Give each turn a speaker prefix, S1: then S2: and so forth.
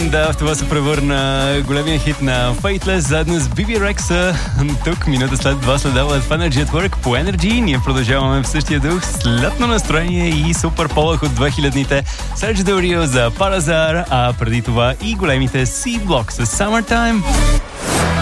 S1: Да, в това се превърна големия хит на Faithless заедно с Bibi Rexa. Тук, минута след 2 следава в Energy at Work по Energy. Ние продължаваме в същия дух с лятно настроение и супер полъх от 2000-те. Sergio Del Rio за Parazar, а преди това и големите C-Block с Summertime.